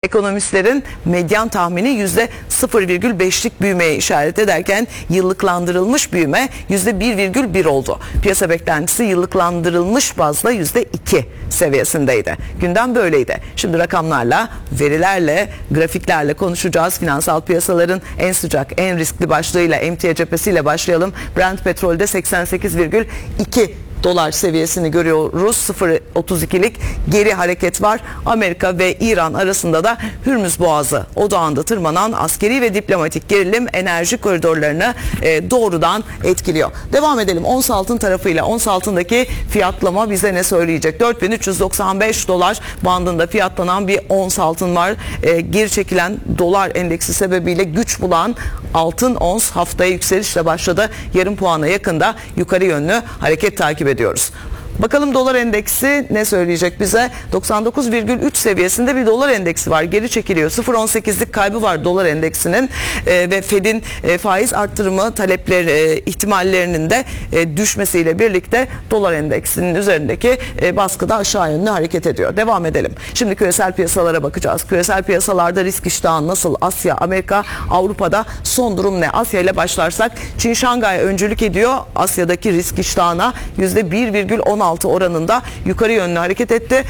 Ekonomistlerin medyan tahmini %0,5'lik büyümeye işaret ederken yıllıklandırılmış büyüme %1,1 oldu. Piyasa beklentisi yıllıklandırılmış bazda %2 seviyesindeydi. Gündem böyleydi. Şimdi rakamlarla, verilerle, grafiklerle konuşacağız. Finansal piyasaların en sıcak, en riskli başlığıyla, emtia cephesiyle başlayalım. Brent petrolde 88,2 dolar seviyesini görüyoruz. 0,32'lik geri hareket var. Amerika ve İran arasında da Hürmüz Boğazı odağında tırmanan askeri ve diplomatik gerilim enerji koridorlarını doğrudan etkiliyor. Devam edelim. Ons altın tarafıyla. Ons altındaki fiyatlama bize ne söyleyecek? 4395 dolar bandında fiyatlanan bir ons altın var. Geri çekilen dolar endeksi sebebiyle güç bulan altın ons haftaya yükselişle başladı. Yarım puana yakında yukarı yönlü hareket takip ediyoruz. Bakalım dolar endeksi ne söyleyecek bize? 99,3 seviyesinde bir dolar endeksi var. Geri çekiliyor. 0,18'lik kaybı var dolar endeksinin ve Fed'in faiz arttırımı talepleri ihtimallerinin de düşmesiyle birlikte dolar endeksinin üzerindeki baskı da aşağı yönlü hareket ediyor. Devam edelim. Şimdi küresel piyasalara bakacağız. Küresel piyasalarda risk iştahı nasıl? Asya, Amerika, Avrupa'da son durum ne? Asya ile başlarsak Çin Şangay öncülük ediyor. Asya'daki risk iştahına %1,16 oranında yukarı yönlü hareket etti.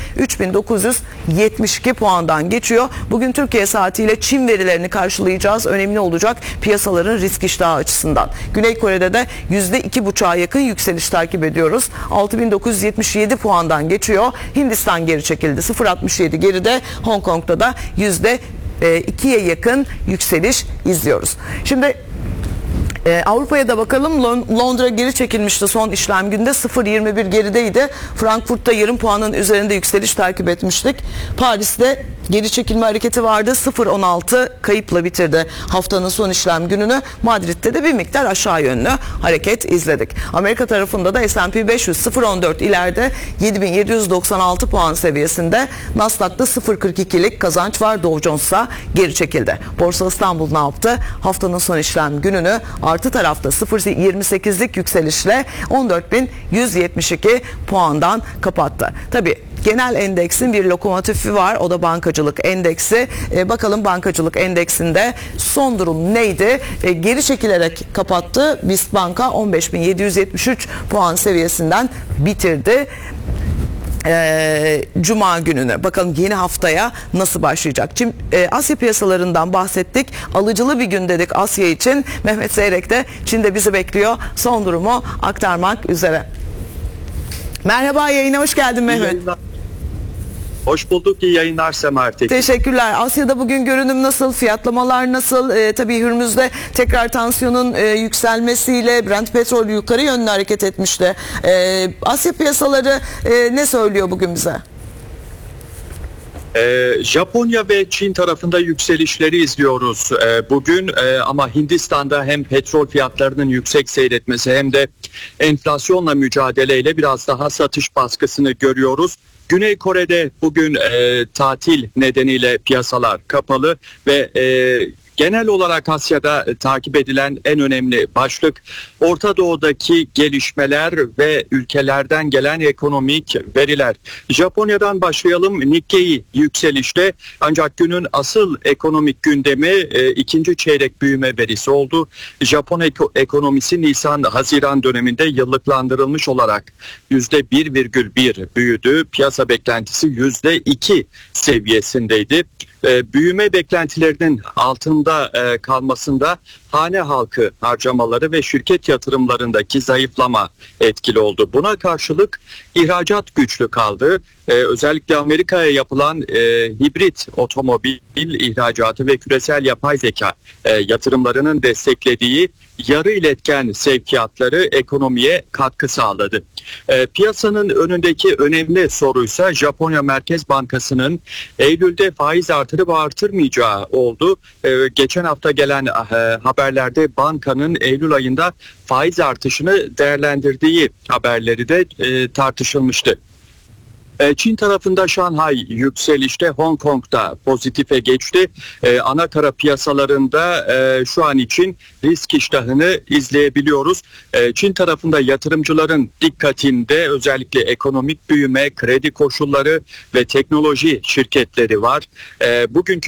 3972 puandan geçiyor. Bugün Türkiye saatiyle Çin verilerini karşılayacağız. Önemli olacak piyasaların risk iştahı açısından. Güney Kore'de de %2,5'a yakın yükseliş takip ediyoruz. 6977 puandan geçiyor. Hindistan geri çekildi. 0,67 geride. Hong Kong'da da %2'ye yakın yükseliş izliyoruz. Şimdi Avrupa'ya da bakalım. Londra geri çekilmişti son işlem günde. 0,21 gerideydi. Frankfurt'ta yarım puanın üzerinde yükseliş takip etmiştik. Paris'te geri çekilme hareketi vardı. 0,16 kayıpla bitirdi haftanın son işlem gününü. Madrid'de de bir miktar aşağı yönlü hareket izledik. Amerika tarafında da S&P 500 0,14 ileride 7796 puan seviyesinde. Nasdaq'ta 0,42'lik kazanç var. Dow Jones'a geri çekildi. Borsa İstanbul ne yaptı? Haftanın son işlem gününü artı tarafta 0,28'lik yükselişle 14.172 puandan kapattı. Tabii genel endeksin bir lokomotifi var. O da bankacılık endeksi. Bakalım bankacılık endeksinde son durum neydi? Geri çekilerek kapattı. BIST Banka 15.773 puan seviyesinden bitirdi Cuma gününü. Bakalım yeni haftaya nasıl başlayacak? Şimdi Asya piyasalarından bahsettik. Alıcılı bir gün dedik Asya için. Mehmet Seyrek de Çin'de bizi bekliyor. Son durumu aktarmak üzere. Merhaba, yayına hoş geldin Mehmet. Hoş bulduk. İyi yayınlar Sema. Teşekkürler. Asya'da bugün görünüm nasıl? Fiyatlamalar nasıl? Tabii Hürmüz'de tekrar tansiyonun yükselmesiyle Brent petrol yukarı yönlü hareket etmişti. Asya piyasaları ne söylüyor bugün bize? Japonya ve Çin tarafında yükselişleri izliyoruz bugün ama Hindistan'da hem petrol fiyatlarının yüksek seyretmesi hem de enflasyonla mücadeleyle biraz daha satış baskısını görüyoruz. Güney Kore'de bugün tatil nedeniyle piyasalar kapalı ve genel olarak Asya'da takip edilen en önemli başlık Orta Doğu'daki gelişmeler ve ülkelerden gelen ekonomik veriler. Japonya'dan başlayalım. Nikkei yükselişte ancak günün asıl ekonomik gündemi ikinci çeyrek büyüme verisi oldu. Japon ekonomisi Nisan-Haziran döneminde yıllıklandırılmış olarak %1,1 büyüdü. Piyasa beklentisi %2 seviyesindeydi. Büyüme beklentilerinin altında kalmasında hane halkı harcamaları ve şirket yatırımlarındaki zayıflama etkili oldu. Buna karşılık ihracat güçlü kaldı. Özellikle Amerika'ya yapılan hibrit otomobil ihracatı ve küresel yapay zeka yatırımlarının desteklediği yarı iletken sevkiyatları ekonomiye katkı sağladı. Piyasanın önündeki önemli soruysa Japonya Merkez Bankası'nın Eylül'de faiz artırıp artırmayacağı oldu. Geçen hafta gelen haberlerde bankanın Eylül ayında faiz artışını değerlendirdiği haberleri de tartışılmıştı. Çin tarafında Şanghay yükselişte, Hong Kong'da pozitife geçti. Ana kara piyasalarında şu an için risk iştahını izleyebiliyoruz. Çin tarafında yatırımcıların dikkatinde özellikle ekonomik büyüme, kredi koşulları ve teknoloji şirketleri var. Bugünkü